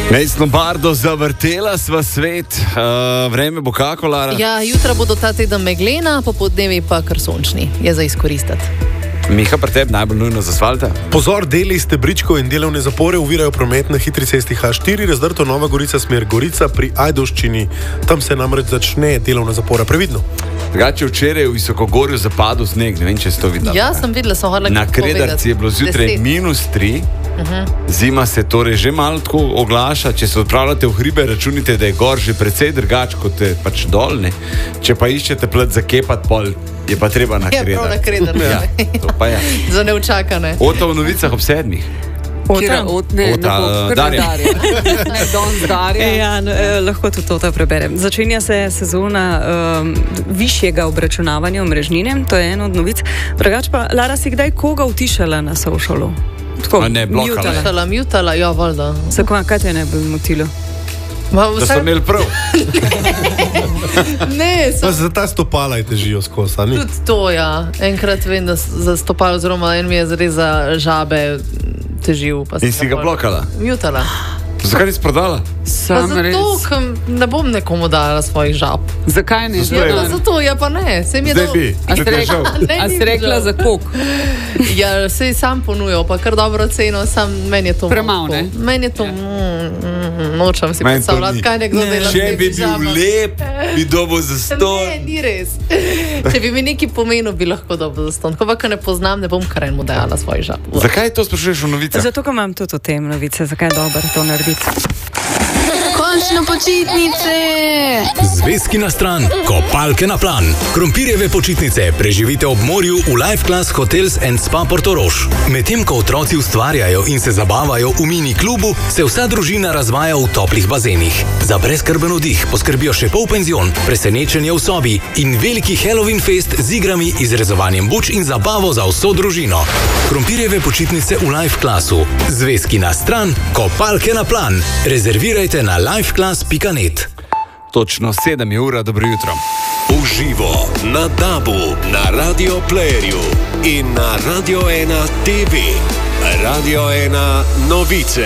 Mestno bardo zavrtela sva svet, vreme bo kako, Lara? Ja, jutra bodo ta teden meglena, popodnevi pa kar sončni, je za izkoristiti. Miha, pri tebi najbolj nujno z asfalta? Pozor, deli stebričkov in delovne zapore uvirajo promet na hitri cesti H4, razdrto Nova Gorica smer Gorica pri Ajdovščini. Tam se namreč začne delovna zapora, previdno. Drugače včeraj v Visokogorju zapadel sneg, ne vem, če si to videla. Ja, sem videla, sem hodila na Kredarci je bilo zjutraj -3, zima se torej že malo tako oglaša, če se odpravljate v hribe, računite, da je gor že precej drugač kot je pač dol, ne? Če pa iščete plet za kepat pol, je pa treba na Kredar. Ja, prav na Kredar. Ja, to pa je. Za neučakane. Ota v novicah ob 7. Lahko tudi to preberem. Začenja se sezona višjega obračunavanja omrežnine, to je eno od novic. Drugač pa, Lara, si kdaj koga utišala na socialu? Tako, ne, blokala. Mutala, ja, valjda. Zakaj, kaj te ne bi motilo? Da so imeli prav. Ne, za ta stopala je težijo skozi, ali? Tudi to, ja. Enkrat vem, da za stopalo, oziroma en mi je zares za žabe težil. In si ga blokala? Mutala. Zakaj nisi prodala? Zato, ker ne bom nekomu dala svojih žab. Zakaj ne? Zato, ja pa ne. Zdaj bi. A si rekla za kok? Ja, se sam ponujal, pa kar dobro ceno, sam meni je to premalo, ne? Meni je to, nočem si predstavljati, kaj nekdo dela. Če bi bil lep, bi dobil za ston. Ne, ni res. Če bi mi nekaj pomenil, bi lahko dobil za ston. Ko pa, ne poznam, ne bom kar enemu dajala svojih žab. Zakaj to sprašuješ v novicah? Zato, ker imam tudi o tem novice. Zakaj je dobro to narediti? Končno počitnice! Zvezki na stran, kopalke na plan. Krompirjeve počitnice preživite ob morju v Life Class Hotels and Spa Portorož. Medtem ko otroci ustvarjajo in se zabavajo v mini klubu, se vsa družina razvaja v toplih bazenih. Za brezskrben oddih poskrbijo še polpenzion, presenečenje v sobi in veliki Halloween fest z igrami, izrezovanjem buč in zabavo za vso družino. Krompirjeve počitnice v Life Classu. Zvezki na stran, kopalke na plan. Rezervirajte na lifeclass.net. Točno 7 je ura, dobro jutro. Uživo na DAB-u, na Radio Playerju in na Radio 1 TV. Radio 1 novice.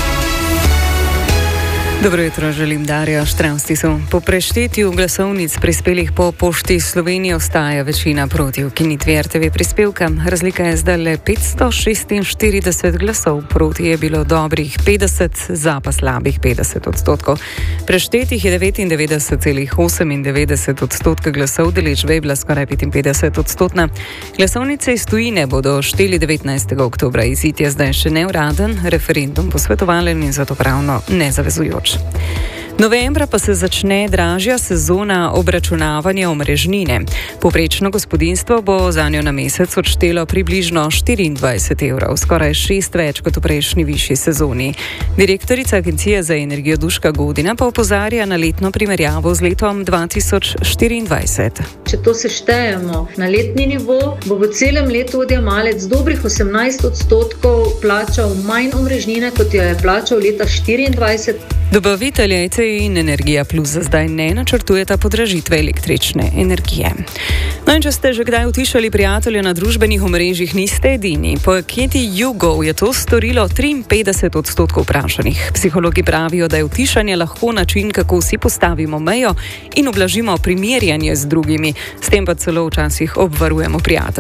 Dobro jutro, želim Darja Štravstisu. Po preštetju glasovnic prispelih po Pošti Slovenije ostaja večina proti ukinitvi RTV prispevka. Razlika je zdaj le 546 glasov, proti je bilo dobrih 50, za pa slabih 50%. Preštetih je 99,98% glasov, deležba je bila skoraj 55%. Glasovnice iz tujine bodo šteli 19. oktobra. Izid je zdaj še neuraden, referendum posvetovalen in zato pravno nezavezujoč. Novembra pa se začne dražja sezona obračunavanja omrežnine. Povprečno gospodinjstvo bo zanjo na mesec odštelo približno 24 evrov, skoraj 6 več kot v prejšnji višji sezoni. Direktorica Agencije za energijo Duška Godina pa opozarja na letno primerjavo z letom 2024. Če to seštejemo na letni nivo, bo v celem letu odjemalec dobrih 18% plačal manj omrežnine, kot jo je plačal leta 2024. Dobavitelja ECE in Energija Plus za zdaj ne načrtujeta podražitve električne energije. No in če ste že kdaj utišali prijatelja na družbenih omrežjih, niste edini. Po anketi YouGov je to storilo 53% vprašanih. Psihologi pravijo, da je utišanje lahko način, kako vsi postavimo mejo in ublažimo primerjanje z drugimi. S tem pa celo včasih obvarujemo prijatelja.